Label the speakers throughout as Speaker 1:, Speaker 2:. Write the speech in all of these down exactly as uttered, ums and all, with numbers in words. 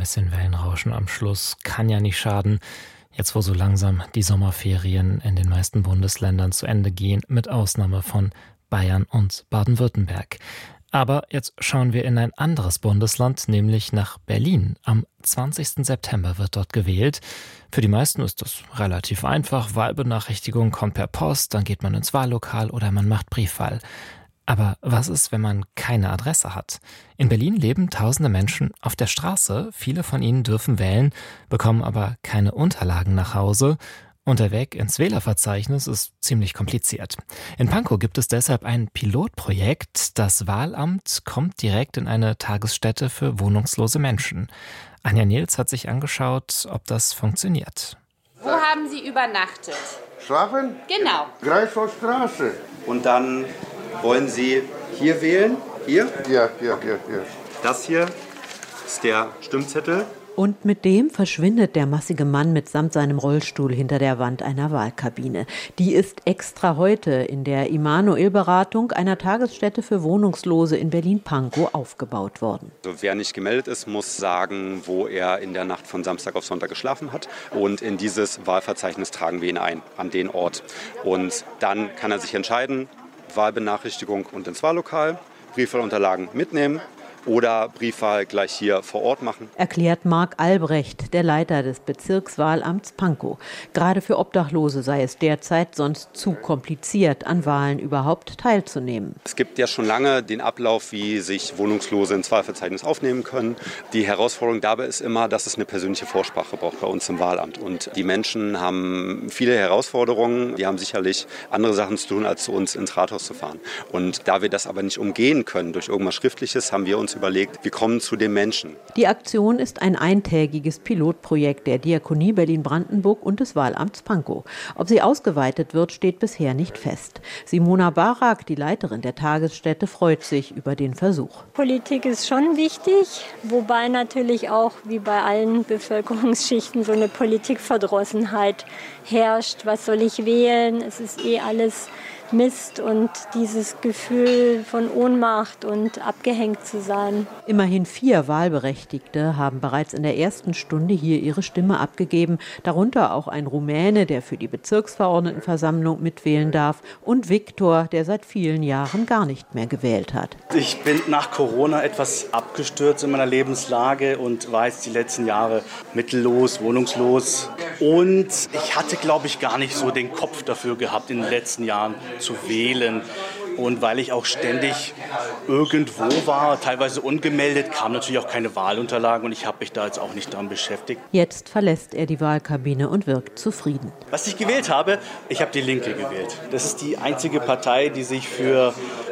Speaker 1: bisschen Wellenrauschen am Schluss kann ja nicht schaden. Jetzt, wo so langsam die Sommerferien in den meisten Bundesländern zu Ende gehen, mit Ausnahme von Bayern und Baden-Württemberg. Aber jetzt schauen wir in ein anderes Bundesland, nämlich nach Berlin. Am zwanzigsten September wird dort gewählt. Für die meisten ist das relativ einfach. Wahlbenachrichtigung kommt per Post, dann geht man ins Wahllokal oder man macht Briefwahl. Aber was ist, wenn man keine Adresse hat? In Berlin leben tausende Menschen auf der Straße. Viele von ihnen dürfen wählen, bekommen aber keine Unterlagen nach Hause. Und der Weg ins Wählerverzeichnis ist ziemlich kompliziert. In Pankow gibt es deshalb ein Pilotprojekt. Das Wahlamt kommt direkt in eine Tagesstätte für wohnungslose Menschen. Anja Nils hat sich angeschaut, ob das funktioniert.
Speaker 2: Wo haben Sie übernachtet?
Speaker 3: Schlafen?
Speaker 2: Genau.
Speaker 3: Greifswaldstraße.
Speaker 4: Und dann wollen Sie hier wählen? Hier?
Speaker 3: Ja, ja, ja, ja.
Speaker 4: Das hier ist der Stimmzettel.
Speaker 5: Und mit dem verschwindet der massige Mann mitsamt seinem Rollstuhl hinter der Wand einer Wahlkabine. Die ist extra heute in der Immanuel-Beratung einer Tagesstätte für Wohnungslose in Berlin-Pankow aufgebaut worden.
Speaker 4: Also wer nicht gemeldet ist, muss sagen, wo er in der Nacht von Samstag auf Sonntag geschlafen hat. Und in dieses Wahlverzeichnis tragen wir ihn ein, an den Ort. Und dann kann er sich entscheiden, Wahlbenachrichtigung und ins Wahllokal, Briefwahlunterlagen mitnehmen oder Briefwahl gleich hier vor Ort machen.
Speaker 5: Erklärt Marc Albrecht, der Leiter des Bezirkswahlamts Pankow. Gerade für Obdachlose sei es derzeit sonst zu kompliziert, an Wahlen überhaupt teilzunehmen.
Speaker 4: Es gibt ja schon lange den Ablauf, wie sich Wohnungslose ins Wahlverzeichnis aufnehmen können. Die Herausforderung dabei ist immer, dass es eine persönliche Vorsprache braucht bei uns im Wahlamt. Und die Menschen haben viele Herausforderungen. Die haben sicherlich andere Sachen zu tun, als zu uns ins Rathaus zu fahren. Und da wir das aber nicht umgehen können durch irgendwas Schriftliches, haben wir uns überlegt, wir kommen zu den Menschen.
Speaker 5: Die Aktion ist ein eintägiges Pilotprojekt der Diakonie Berlin-Brandenburg und des Wahlamts Pankow. Ob sie ausgeweitet wird, steht bisher nicht fest. Simona Barak, die Leiterin der Tagesstätte, freut sich über den Versuch.
Speaker 6: Politik ist schon wichtig, wobei natürlich auch wie bei allen Bevölkerungsschichten so eine Politikverdrossenheit herrscht. Was soll ich wählen? Es ist eh alles Mist und dieses Gefühl von Ohnmacht und abgehängt zu sein.
Speaker 5: Immerhin vier Wahlberechtigte haben bereits in der ersten Stunde hier ihre Stimme abgegeben, darunter auch ein Rumäne, der für die Bezirksverordnetenversammlung mitwählen darf, und Viktor, der seit vielen Jahren gar nicht mehr gewählt hat.
Speaker 7: Ich bin nach Corona etwas abgestürzt in meiner Lebenslage und war jetzt die letzten Jahre mittellos, wohnungslos. Und ich hatte, glaube ich, gar nicht so den Kopf dafür gehabt, in den letzten Jahren zu wählen. Und weil ich auch ständig irgendwo war, teilweise ungemeldet, kamen natürlich auch keine Wahlunterlagen und ich habe mich da jetzt auch nicht dran beschäftigt.
Speaker 5: Jetzt verlässt er die Wahlkabine und wirkt zufrieden.
Speaker 7: Was ich gewählt habe, ich habe die Linke gewählt. Das ist die einzige Partei, die sich für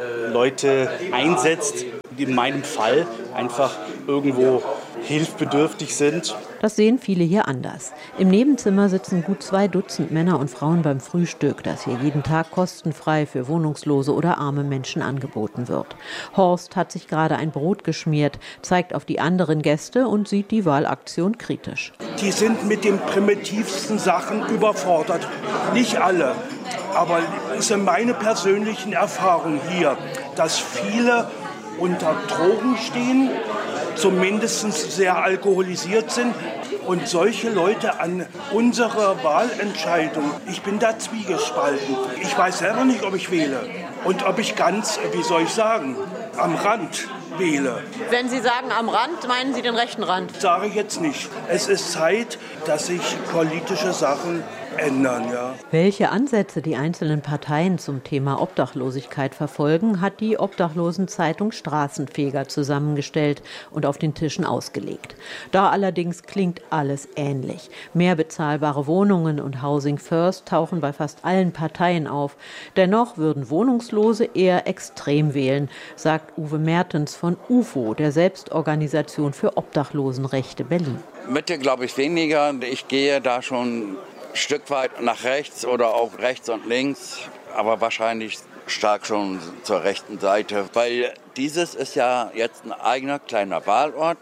Speaker 7: Leute einsetzt, die in meinem Fall einfach irgendwo hilfsbedürftig sind.
Speaker 5: Das sehen viele hier anders. Im Nebenzimmer sitzen gut zwei Dutzend Männer und Frauen beim Frühstück, das hier jeden Tag kostenfrei für wohnungslose oder arme Menschen angeboten wird. Horst hat sich gerade ein Brot geschmiert, zeigt auf die anderen Gäste und sieht die Wahlaktion kritisch.
Speaker 8: Die sind mit den primitivsten Sachen überfordert. Nicht alle, aber es sind meine persönlichen Erfahrungen hier, dass viele unter Drogen stehen, zumindest sehr alkoholisiert sind und solche Leute an unserer Wahlentscheidung, ich bin da zwiegespalten. Ich weiß selber nicht, ob ich wähle und ob ich ganz, wie soll ich sagen, am Rand wähle.
Speaker 9: Wenn Sie sagen am Rand, meinen Sie den rechten Rand?
Speaker 8: Sage ich jetzt nicht. Es ist Zeit, dass sich politische Sachen ändern, ja.
Speaker 5: Welche Ansätze die einzelnen Parteien zum Thema Obdachlosigkeit verfolgen, hat die Obdachlosenzeitung Straßenfeger zusammengestellt und auf den Tischen ausgelegt. Da allerdings klingt alles ähnlich. Mehr bezahlbare Wohnungen und Housing First tauchen bei fast allen Parteien auf. Dennoch würden Wohnungslose eher extrem wählen, sagt Uwe Mertens von U F O, der Selbstorganisation für Obdachlosenrechte Berlin.
Speaker 10: Mitte glaube ich weniger. Ich gehe da schon Stück weit nach rechts oder auch rechts und links, aber wahrscheinlich stark schon zur rechten Seite, weil dieses ist ja jetzt ein eigener kleiner Wahlort,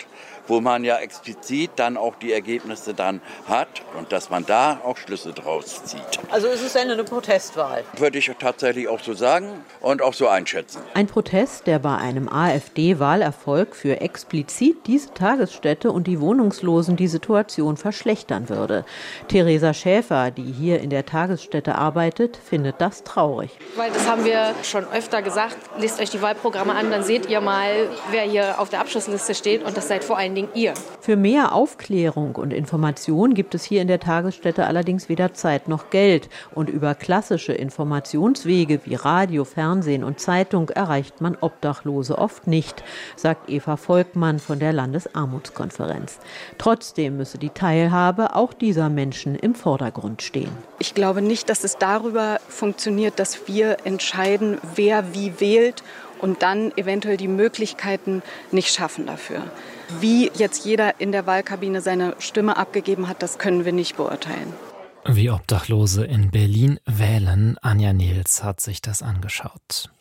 Speaker 10: wo man ja explizit dann auch die Ergebnisse dann hat und dass man da auch Schlüsse draus zieht.
Speaker 9: Also ist es eine Protestwahl?
Speaker 10: Würde ich tatsächlich auch so sagen und auch so einschätzen.
Speaker 5: Ein Protest, der bei einem AfD-Wahlerfolg für explizit diese Tagesstätte und die Wohnungslosen die Situation verschlechtern würde. Theresa Schäfer, die hier in der Tagesstätte arbeitet, findet das traurig.
Speaker 11: Weil das haben wir schon öfter gesagt, lest euch die Wahlprogramme an, dann seht ihr mal, wer hier auf der Abschlussliste steht und das seid vor allen Dingen ihr.
Speaker 5: Für mehr Aufklärung und Information gibt es hier in der Tagesstätte allerdings weder Zeit noch Geld. Und über klassische Informationswege wie Radio, Fernsehen und Zeitung erreicht man Obdachlose oft nicht, sagt Eva Volkmann von der Landesarmutskonferenz. Trotzdem müsse die Teilhabe auch dieser Menschen im Vordergrund stehen.
Speaker 12: Ich glaube nicht, dass es darüber funktioniert, dass wir entscheiden, wer wie wählt und dann eventuell die Möglichkeiten nicht schaffen dafür. Wie jetzt jeder in der Wahlkabine seine Stimme abgegeben hat, das können wir nicht beurteilen.
Speaker 1: Wie Obdachlose in Berlin wählen, Anja Nils hat sich das angeschaut.